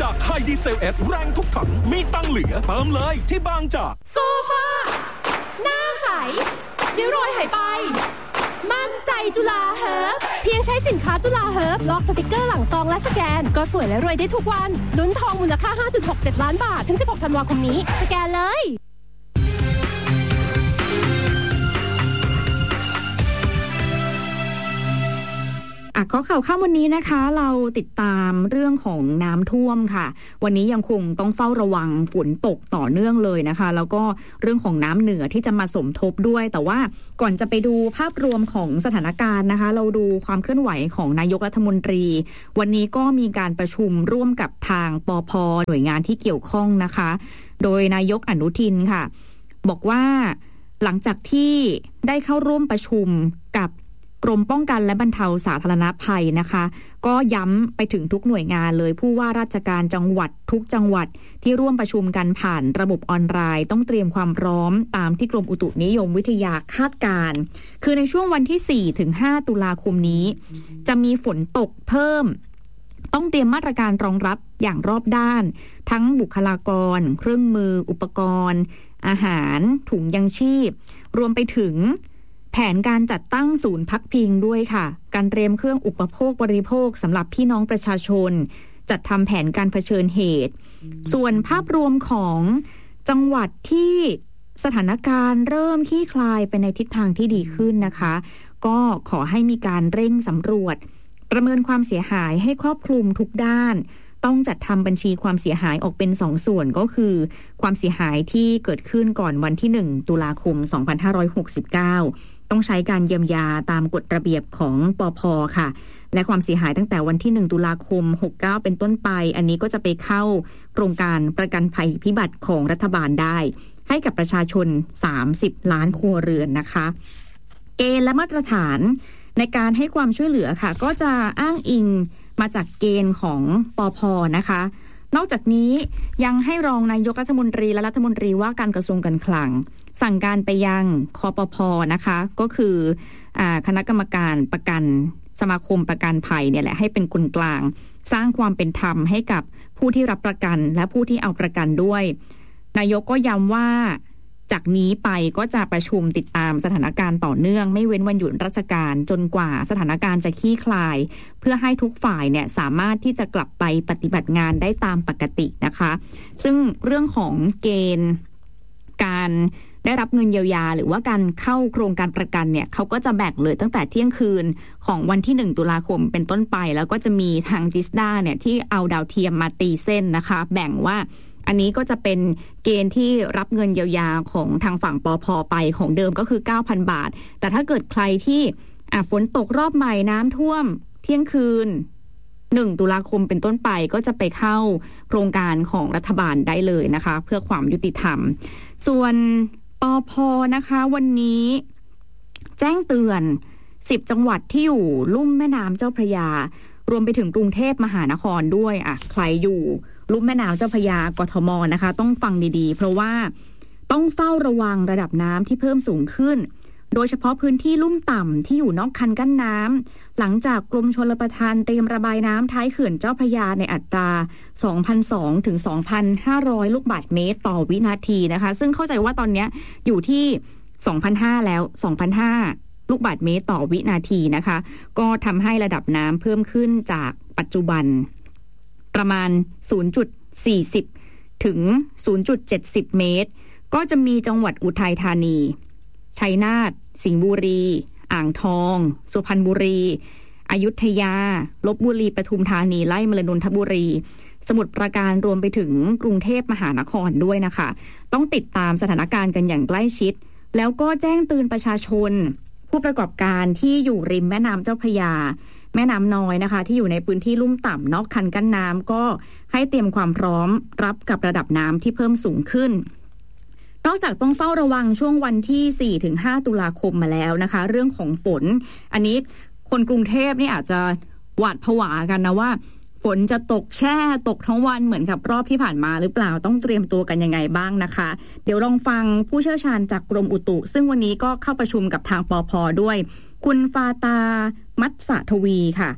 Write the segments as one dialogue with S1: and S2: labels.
S1: จากไฮดีเซลเอสแรงทุกถังมีตังเหลือเติมเลยที่บางจาก
S2: โซฟาหน้าใสเดี๋ยวรอยหายไปมั่นใจจุฬาเฮิร์บเพียงใช้สินค้าจุฬาเฮิร์บลอกสติกเกอร์หลังซองและสแกนก็สวยและรวยได้ทุกวันลุ้นทองมูลค่า 5.67 ล้านบาทถึง16ธันวาคมนี้สแกนเลย
S3: ข้อข่าวค่ำวันนี้นะคะเราติดตามเรื่องของน้ำท่วมค่ะวันนี้ยังคงต้องเฝ้าระวังฝนตกต่อเนื่องเลยนะคะแล้วก็เรื่องของน้ำเหนือที่จะมาสมทบด้วยแต่ว่าก่อนจะไปดูภาพรวมของสถานการณ์นะคะเราดูความเคลื่อนไหวของนายกรัฐมนตรีวันนี้ก็มีการประชุมร่วมกับทางปภ.หน่วยงานที่เกี่ยวข้องนะคะโดยนายกอนุทินค่ะบอกว่าหลังจากที่ได้เข้าร่วมประชุมกับกรมป้องกันและบรรเทาสาธารณภัยนะคะก็ย้ำไปถึงทุกหน่วยงานเลยผู้ว่าราชการจังหวัดทุกจังหวัดที่ร่วมประชุมกันผ่านระบบออนไลน์ต้องเตรียมความพร้อมตามที่กรมอุตุนิยมวิทยาคาดการณ์คือในช่วงวันที่4ถึง5ตุลาคมนี้จะมีฝนตกเพิ่มต้องเตรียมมาตรการรองรับอย่างรอบด้านทั้งบุคลากรเครื่องมืออุปกรณ์อาหารถุงยังชีพรวมไปถึงแผนการจัดตั้งศูนย์พักพิงด้วยค่ะการเตรียมเครื่องอุปโภคบริโภคสำหรับพี่น้องประชาชนจัดทำแผนการเผชิญเหตุส่วนภาพรวมของจังหวัดที่สถานการณ์เริ่มคลี่คลายไปในทิศทางที่ดีขึ้นนะคะก็ขอให้มีการเร่งสำรวจประเมินความเสียหายให้ครอบคลุมทุกด้านต้องจัดทำบัญชีความเสียหายออกเป็น2ส่วนก็คือความเสียหายที่เกิดขึ้นก่อนวันที่1ตุลาคม2569ต้องใช้การเยียวยาตามกฎระเบียบของปภ.ค่ะและความเสียหายตั้งแต่วันที่1ตุลาคม69เป็นต้นไปอันนี้ก็จะไปเข้าโครงการประกันภัยพิบัติของรัฐบาลได้ให้กับประชาชน30ล้านครัวเรือนนะคะเกณฑ์และมาตรฐานในการให้ความช่วยเหลือค่ะก็จะอ้างอิงมาจากเกณฑ์ของปภ.นะคะนอกจากนี้ยังให้รองนายกรัฐมนตรีและรัฐมนตรีว่าการกระทรวงการคลังสั่งการไปยังคปภ.นะคะก็คือคณะกรรมการประกันสมาคมประกันภัยเนี่ยแหละให้เป็นคนกลางสร้างความเป็นธรรมให้กับผู้ที่รับประกันและผู้ที่เอาประกันด้วยนายกก็ย้ำว่าจากนี้ไปก็จะประชุมติดตามสถานการณ์ต่อเนื่องไม่เว้นวันหยุดราชการจนกว่าสถานการณ์จะคลี่คลายเพื่อให้ทุกฝ่ายเนี่ยสามารถที่จะกลับไปปฏิบัติงานได้ตามปกตินะคะซึ่งเรื่องของเกณฑ์การได้รับเงินเยียวยาหรือว่าการเข้าโครงการประกันเนี่ยเขาก็จะแบ่งเลยตั้งแต่เที่ยงคืนของวันที่1ตุลาคมเป็นต้นไปแล้วก็จะมีทางจิสดาเนี่ยที่เอาดาวเทียมมาตีเส้นนะคะแบ่งว่าอันนี้ก็จะเป็นเกณฑ์ที่รับเงินเยียวยาของทางฝั่งปภ.ไปของเดิมก็คือ 9,000 บาทแต่ถ้าเกิดใครที่ฝนตกรอบใหม่น้ำท่วมเที่ยงคืน1ตุลาคมเป็นต้นไปก็จะไปเข้าโครงการของรัฐบาลได้เลยนะคะเพื่อความยุติธรรมส่วนปภ.นะคะวันนี้แจ้งเตือน10จังหวัดที่อยู่ลุ่มแม่น้ำเจ้าพระยารวมไปถึงกรุงเทพมหานครด้วยใครอยู่ลุ่มแม่น้ำเจ้าพระยากทมนะคะต้องฟังดีๆเพราะว่าต้องเฝ้าระวังระดับน้ำที่เพิ่มสูงขึ้นโดยเฉพาะพื้นที่ลุ่มต่ำที่อยู่นอกคันกั้นน้ำหลังจากกรมชลประทานเตรียมระบายน้ำท้ายเขื่อนเจ้าพระยาในอัตรา 2,200 ถึง 2,500 ลูกบาศก์เมตรต่อวินาทีนะคะซึ่งเข้าใจว่าตอนนี้อยู่ที่ 2,500 แล้ว 2,500 ลูกบาศก์เมตรต่อวินาทีนะคะก็ทำให้ระดับน้ำเพิ่มขึ้นจากปัจจุบันประมาณ 0.40 ถึง 0.70 เมตรก็จะมีจังหวัดอุทัยธานีชัยนาทสิงห์บุรีอ่างทองสุพรรณบุรีอยุธยาลพบุรีปทุมธานีไล่มาเลยนนทบุรีสมุทรปราการรวมไปถึงกรุงเทพมหานครด้วยนะคะต้องติดตามสถานการณ์กันอย่างใกล้ชิดแล้วก็แจ้งเตือนประชาชนผู้ประกอบการที่อยู่ริมแม่น้ำเจ้าพระยาแม่น้ำน้อยนะคะที่อยู่ในพื้นที่ลุ่มต่ำนอกคันกั้นน้ำก็ให้เตรียมความพร้อมรับกับระดับน้ำที่เพิ่มสูงขึ้นนอกจากต้องเฝ้าระวังช่วงวันที่ 4-5 ตุลาคมมาแล้วนะคะเรื่องของฝนอันนี้คนกรุงเทพนี่อาจจะหวาดผวากันนะว่าฝนจะตกแช่ตกทั้งวันเหมือนกับรอบที่ผ่านมาหรือเปล่าต้องเตรียมตัวกันยังไงบ้างนะคะเดี๋ยวลองฟังผู้เชี่ยวชาญจากกรมอุตุซึ่งวันนี้ก็เข้าประชุมกับทางปภ.ด้วยคุณฟาตามัตสะทวีค่ะ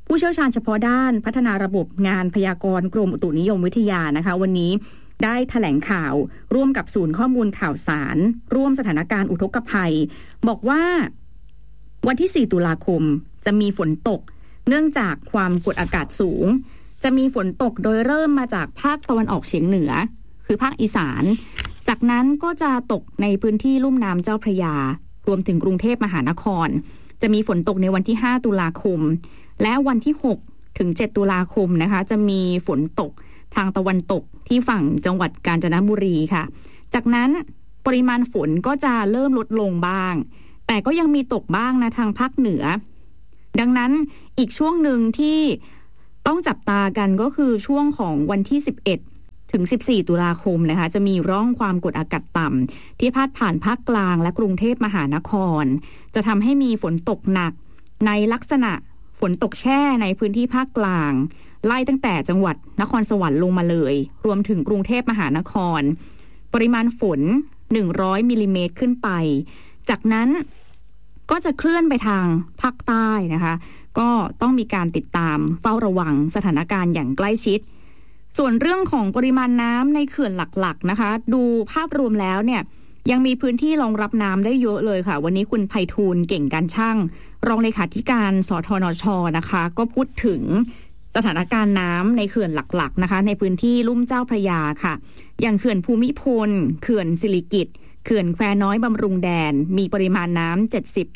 S3: ผู้เชี่ยวชาญเฉพาะด้านพัฒนาระบบงานพยากรณ์กรมอุตุนิยมวิทยานะคะวันนี้ได้แถลงข่าวร่วมกับศูนย์ข้อมูลข่าวสารร่วมสถานการณ์อุทกภัยบอกว่าวันที่4ตุลาคมจะมีฝนตกเนื่องจากความกดอากาศสูงจะมีฝนตกโดยเริ่มมาจากภาคตะวันออกเฉียงเหนือคือภาคอีสานจากนั้นก็จะตกในพื้นที่ลุ่มน้ำเจ้าพระยารวมถึงกรุงเทพมหานครจะมีฝนตกในวันที่5ตุลาคมและวันที่6ถึง7ตุลาคมนะคะจะมีฝนตกทางตะวันตกที่ฝั่งจังหวัดกาญจนบุรีค่ะจากนั้นปริมาณฝนก็จะเริ่มลดลงบ้างแต่ก็ยังมีตกบ้างนะทางภาคเหนือดังนั้นอีกช่วงหนึ่งที่ต้องจับตากันก็คือช่วงของวันที่11ถึง14ตุลาคมนะคะจะมีร่องความกดอากาศต่ำที่พาดผ่านภาคกลางและกรุงเทพมหานครจะทำให้มีฝนตกหนักในลักษณะฝนตกแช่ในพื้นที่ภาคกลางไล่ตั้งแต่จังหวัดนครสวรรค์ลงมาเลยรวมถึงกรุงเทพมหานครปริมาณฝน100มิลลิเมตรขึ้นไปจากนั้นก็จะเคลื่อนไปทางภาคใต้นะคะก็ต้องมีการติดตามเฝ้าระวังสถานการณ์อย่างใกล้ชิดส่วนเรื่องของปริมาณน้ำในเขื่อนหลักๆนะคะดูภาพรวมแล้วเนี่ยยังมีพื้นที่รองรับน้ำได้เยอะเลยค่ะวันนี้คุณไพฑูรย์เก่งการช่างรองเลขาธิการสธนช.นะคะก็พูดถึงสถานการณ์น้ำในเขื่อนหลักๆนะคะในพื้นที่ลุ่มเจ้าพระยาค่ะอย่างเขื่อนภูมิพลเขื่อนสิริกิติ์เขื่อนแควน้อยบำรุงแดนมีปริมาณน้ำ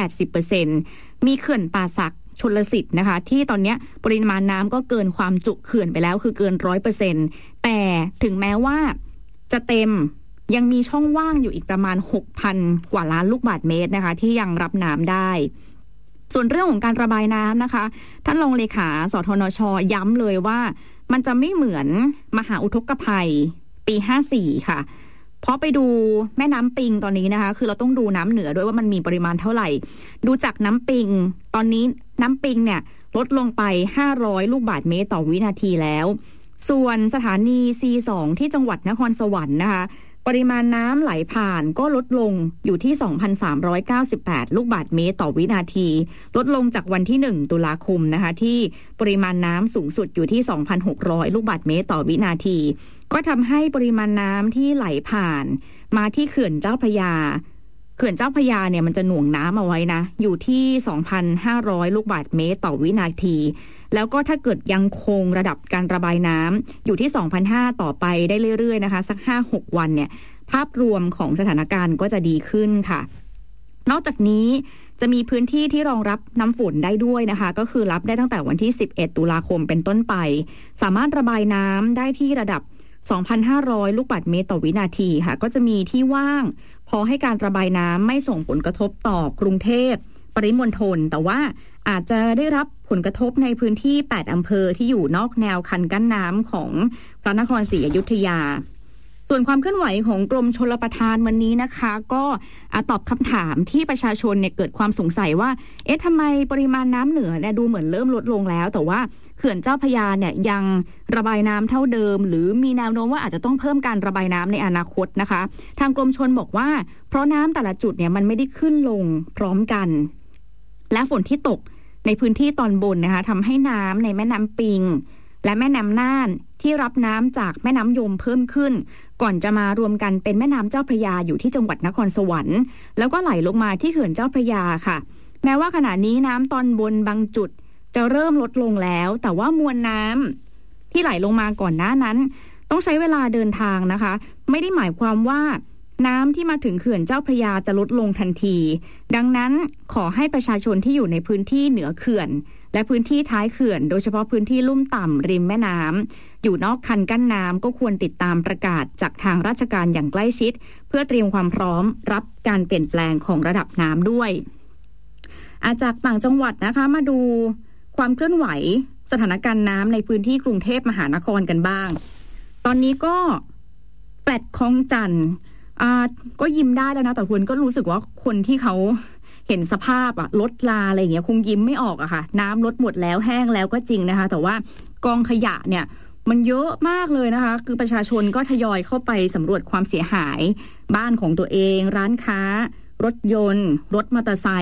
S3: 70-80% มีเขื่อนป่าสักชลสิทธิ์นะคะที่ตอนนี้ปริมาณน้ำก็เกินความจุเขื่อนไปแล้วคือเกิน 100% แต่ถึงแม้ว่าจะเต็มยังมีช่องว่างอยู่อีกประมาณ 6,000 กว่าล้านลูกบาศก์เมตรนะคะที่ยังรับน้ำได้ส่วนเรื่องของการระบายน้ำนะคะท่านรองเลขาสธนช.ย้ำเลยว่ามันจะไม่เหมือนมหาอุทกภัยปี54ค่ะเพราะไปดูแม่น้ำปิงตอนนี้นะคะคือเราต้องดูน้ำเหนือด้วยว่ามันมีปริมาณเท่าไหร่ดูจากน้ำปิงตอนนี้น้ำปิงเนี่ยลดลงไป500ลูกบาศก์เมตรต่อวินาทีแล้วส่วนสถานี C2 ที่จังหวัดนครสวรรค์นะคะปริมาณน้ำไหลผ่านก็ลดลงอยู่ที่ 2,398 ลูกบาศก์เมตรต่อวินาทีลดลงจากวันที่1ตุลาคมนะคะที่ปริมาณน้ำสูงสุดอยู่ที่ 2,600 ลูกบาศก์เมตรต่อวินาทีก็ทำให้ปริมาณน้ำที่ไหลผ่านมาที่เขื่อนเจ้าพระยาเขื่อนเจ้าพระยาเนี่ยมันจะหน่วงน้ำเอาไว้นะอยู่ที่ 2,500 ลูกบาศก์เมตรต่อวินาทีแล้วก็ถ้าเกิดยังคงระดับการระบายน้ำอยู่ที่ 2,500 ต่อไปได้เรื่อยๆนะคะสัก 5-6 วันเนี่ยภาพรวมของสถานการณ์ก็จะดีขึ้นค่ะนอกจากนี้จะมีพื้นที่ที่รองรับน้ำฝนได้ด้วยนะคะก็คือรับได้ตั้งแต่วันที่11ตุลาคมเป็นต้นไปสามารถระบายน้ำได้ที่ระดับ 2,500 ลูกบาศก์เมตรต่อวินาทีค่ะก็จะมีที่ว่างพอให้การระบายน้ำไม่ส่งผลกระทบต่อกรุงเทพปริมณฑลแต่ว่าอาจจะได้รับผลกระทบในพื้นที่8อำเภอที่อยู่นอกแนวคันกั้นน้ำของพระนครศรีอยุธยาส่วนความเคลื่อนไหวของกรมชลประทานวันนี้นะคะก็ตอบคำถามที่ประชาชนเนี่ยเกิดความสงสัยว่าทำไมปริมาณน้ำเหนือเนี่ยดูเหมือนเริ่มลดลงแล้วแต่ว่าเขื่อนเจ้าพระยาเนี่ยยังระบายน้ำเท่าเดิมหรือมีแนวโน้มว่าอาจจะต้องเพิ่มการระบายน้ำในอนาคตนะคะทางกรมชลบอกว่าเพราะน้ำแต่ละจุดเนี่ยมันไม่ได้ขึ้นลงพร้อมกันและฝนที่ตกในพื้นที่ตอนบนนะคะทำให้น้ำในแม่น้ำปิงและแม่น้ำน่านที่รับน้ำจากแม่น้ำยมเพิ่มขึ้นก่อนจะมารวมกันเป็นแม่น้ำเจ้าพระยาอยู่ที่จังหวัดนครสวรรค์แล้วก็ไหลลงมาที่เขื่อนเจ้าพระยาค่ะแม้ว่าขณะนี้น้ำตอนบนบางจุดจะเริ่มลดลงแล้วแต่ว่ามวลน้ำที่ไหลลงมาก่อนหน้านั้นต้องใช้เวลาเดินทางนะคะไม่ได้หมายความว่าน้ำที่มาถึงเขื่อนเจ้าพระยาจะลดลงทันทีดังนั้นขอให้ประชาชนที่อยู่ในพื้นที่เหนือเขื่อนและพื้นที่ท้ายเขื่อนโดยเฉพาะพื้นที่ลุ่มต่ำริมแม่น้ำอยู่นอกคันกั้นน้ำก็ควรติดตามประกาศจากทางราชการอย่างใกล้ชิดเพื่อเตรียมความพร้อมรับการเปลี่ยนแปลงของระดับน้ำด้วยจากต่างจังหวัดนะคะมาดูความเคลื่อนไหวสถานการณ์น้ำในพื้นที่กรุงเทพมหานครกันบ้างตอนนี้ก็แฟลตคลองจันทน์ก็ยิ้มได้แล้วนะแต่คุณก็รู้สึกว่าคนที่เขาเห็นสภาพรถลาอะไรอย่างเงี้ยคงยิ้มไม่ออกอะค่ะน้ำลดหมดแล้วแห้งแล้วก็จริงนะคะแต่ว่ากองขยะเนี่ยมันเยอะมากเลยนะคะคือประชาชนก็ทยอยเข้าไปสำรวจความเสียหายบ้านของตัวเองร้านค้ารถยนต์รถมอเตอร์ไซค์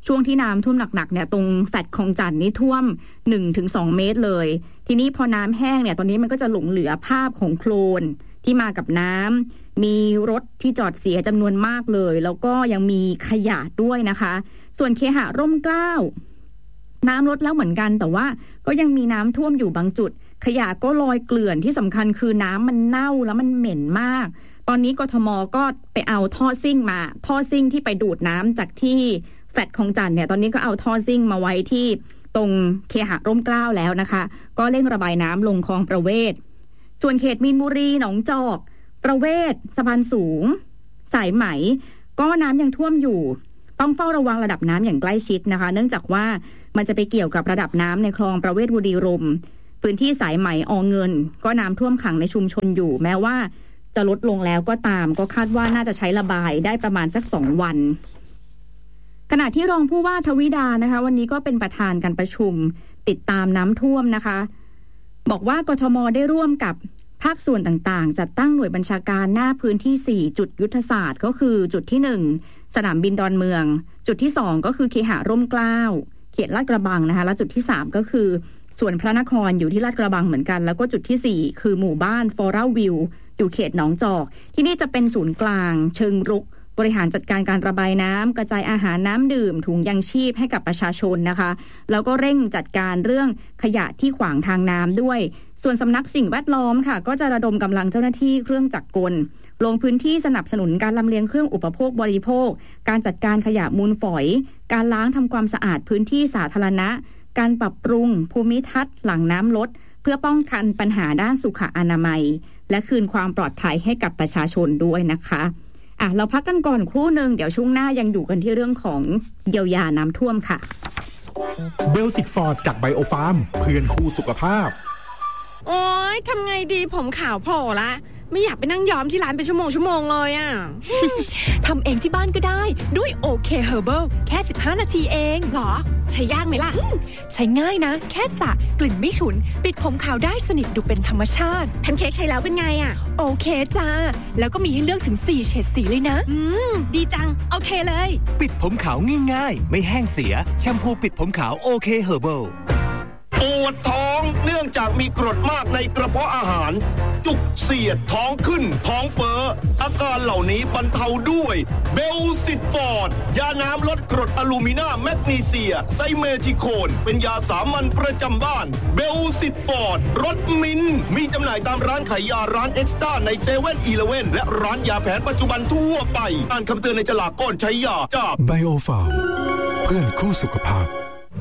S3: ช่วงที่น้ำท่วมหนักๆเนี่ยตรงแฟลตคลองจันทน์นี่ท่วม 1-2 เมตรเลยทีนี้พอน้ำแห้งเนี่ยตอนนี้มันก็จะหลงเหลือภาพของโคลนที่มากับน้ำมีรถที่จอดเสียจำนวนมากเลยแล้วก็ยังมีขยะด้วยนะคะส่วนเคหะร่มเกล้าน้ำลดแล้วเหมือนกันแต่ว่าก็ยังมีน้ำท่วมอยู่บางจุดขยะก็ลอยเกลื่อนที่สำคัญคือน้ำมันเน่าแล้วมันเหม็นมากตอนนี้กทมก็ไปเอาท่อซิ่งมาท่อซิ่งที่ไปดูดน้ำจากที่แฟลตคลองจันทน์เนี่ยตอนนี้ก็เอาท่อซิ่งมาไว้ที่ตรงเคหะร่มเกล้าแล้วนะคะก็เร่งระบายน้ำลงคลองประเวศส่วนเขตมีนบุรีหนองจอกประเวศสะพานสูงสายไหมก็น้ำยังท่วมอยู่ต้องเฝ้าระวังระดับน้ำอย่างใกล้ชิดนะคะเนื่องจากว่ามันจะไปเกี่ยวกับระดับน้ำในคลองประเวศบุรีรมย์พื้นที่สายไหมอเงินก็น้ำท่วมขังในชุมชนอยู่แม้ว่าจะลดลงแล้วก็ตามก็คาดว่าน่าจะใช้ระบายได้ประมาณสัก2 วันขณะที่รองผู้ว่าทวิดานะคะวันนี้ก็เป็นประธานการประชุมติดตามน้ำท่วมนะคะบอกว่ากทมได้ร่วมกับภาคส่วนต่างๆจัดตั้งหน่วยบัญชาการหน้าพื้นที่4จุดยุทธศาสตร์ก็คือจุดที่1สนามบินดอนเมืองจุดที่2ก็คือเคหะร่มเกล้าเขตลาดกระบังนะคะและจุดที่3ก็คือส่วนพระนครอยู่ที่ลาดกระบังเหมือนกันแล้วก็จุดที่4คือหมู่บ้านฟอรัลวิวอยู่เขตหนองจอกที่นี่จะเป็นศูนย์กลางเชิงรุกบริหารจัดการการระบายน้ำกระจายอาหารน้ำดื่มถุงยังชีพให้กับประชาชนนะคะแล้วก็เร่งจัดการเรื่องขยะที่ขวางทางน้ำด้วยส่วนสำนักสิ่งแวดล้อมค่ะก็จะระดมกำลังเจ้าหน้าที่เครื่องจักรกลลงพื้นที่สนับสนุนการลำเลียงเครื่องอุปโภคบริโภคการจัดการขยะมูลฝอยการล้างทำความสะอาดพื้นที่สาธารณะการปรับปรุงภูมิทัศน์หลังน้ำลดเพื่อป้องกันปัญหาด้านสุขอนามัยและคืนความปลอดภัยให้กับประชาชนด้วยนะคะเราพักกันก่อนครู่นึงเดี๋ยวช่วงหน้ายังอยู่กันที่เรื่องของเยียวยาน้ำท่วมค่ะ
S1: เบลสิกฟอร์ดจากไบโอฟาร์มเพื่อนคู่สุขภาพ
S4: โอ๊ยทำไงดีผมขาวโผล่ละไม่อยากไปนั่งย้อมที่ร้านเป็นชั่วโมงเลยอ่ะ
S5: ทำเองที่บ้านก็ได้ด้วยโอเคเฮอร์เบิลแค่15 นาทีเอง
S4: หรอใช้ยากไหมล่ะ
S5: ใช้ง่ายนะแค่สระกลิ่นไม่ฉุนปิดผมขาวได้สนิทดูเป็นธรรมชาติ
S4: แพนเค้กใช้แล้วเป็นไงอ่ะ
S5: โอเคจ้าแล้วก็มีให้เลือกถึง4เฉดสีเลยนะ
S4: ดีจังโอเคเลย
S6: ปิดผมขาวง่ายๆไม่แห้งเสียแชมพูปิดผมขาวโอเคเฮอร์เบิล
S7: ปวดท้องเนื่องจากมีกรดมากในกระเพาะอาหารจุกเสียดท้องขึ้นท้องเฟ้ออาการเหล่านี้บรรเทาด้วยเบลซิตฟอร์ดยาน้ำลดกรดอะลูมินาแมกนีเซียไซเมทิโคนเป็นยาสามัญประจำบ้านเบลซิตฟอร์ดรสมิ้นมีจำหน่ายตามร้านขายยาร้านเอ็กซ์ต้าในเซเว่นอีเลฟเว่นและร้านยาแผนปัจจุบันทั่วไปอ่านคำเตือนในฉลากก่อนใช้ยาจาก
S1: ไบโอฟาร์มเพื่อนคู่สุขภาพ